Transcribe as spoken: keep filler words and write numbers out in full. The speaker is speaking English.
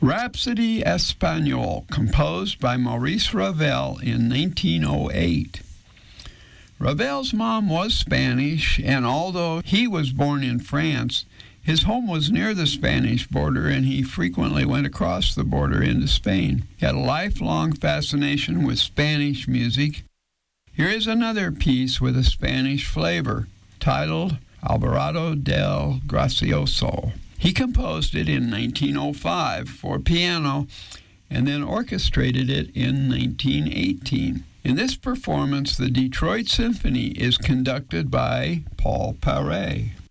Rhapsody Espagnole, composed by Maurice Ravel in nineteen oh eight. Ravel's mom was Spanish, and although he was born in France, his home was near the Spanish border, and he frequently went across the border into Spain. He had a lifelong fascination with Spanish music. Here is another piece with a Spanish flavor, titled Alvarado del Gracioso. He composed it in nineteen oh five for piano and then orchestrated it in nineteen eighteen. In this performance, the Detroit Symphony is conducted by Paul Paray.